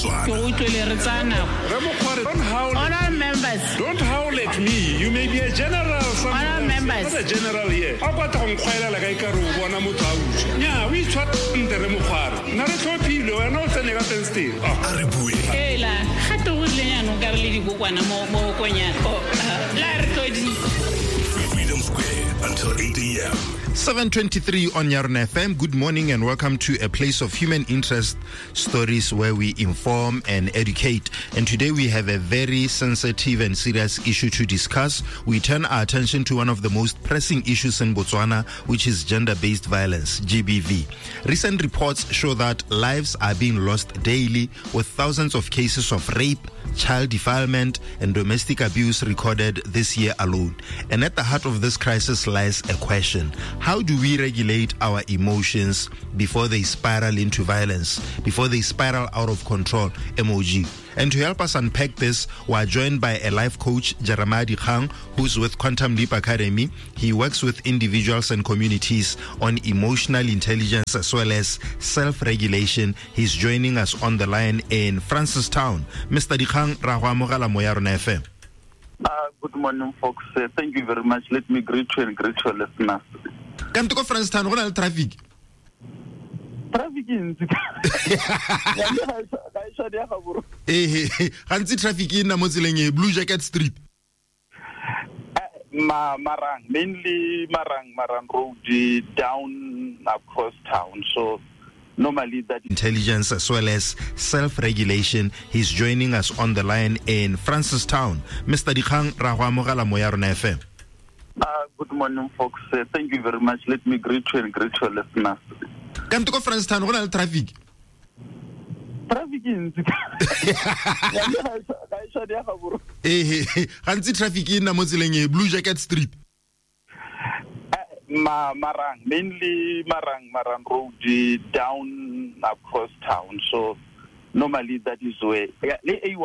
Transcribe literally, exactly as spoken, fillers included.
Botswana. Honor members. Don't howl at me. You may be a general. Honor members. Not a general here. How about on Kuala like I can one more thousand? Yeah, we try to the Remukhar. Not a torpedo and also negative still. Aribue. Ela, hato ulenya no garli bukwana mo mo konya. Oh, la retodi. Freedom Square until eight a.m. seven twenty-three on Yarn F M. Good morning and welcome to a place of human interest stories where we inform and educate. And today we have a very sensitive and serious issue to discuss. We turn our attention to one of the most pressing issues in Botswana, which is gender-based violence, G B V. Recent reports show that lives are being lost daily, with thousands of cases of rape, child defilement, and domestic abuse recorded this year alone. And at the heart of this crisis lies a question: how do we regulate our emotions before they spiral into violence, before they spiral out of control? M O G. And to help us unpack this, we are joined by a life coach, Jeremiah Dikgang, who's with Quantum Leap Academy. He works with individuals and communities on emotional intelligence as well as self-regulation. He's joining us on the line in Francistown. Mister Dikgang, Rahwa Mogala mo Yarn F M. Uh, good morning, folks. Uh, thank you very much. Let me greet you and greet your listeners. Come to Francistown, what traffic? Traffic in Eh, Hansi traffic in Namozilenge, Blue Jacket Street. Ma Marang, mainly Marang, Marang Road, down across town. So normally that intelligence as well as self-regulation. He's joining us on the line in Francistown. Mister Dikgang, Rahwa Mogala mo Yarn F M. Uh, good morning, folks. Uh, thank you very much. Let me greet you and greet your listeners. Come to Francistown, what traffic? Traffic in Eh, Hansi traffic in Namozilenge, Blue Jacket Street. Ma Marang, mainly Marang, Marang Road, down across town. So normally that is where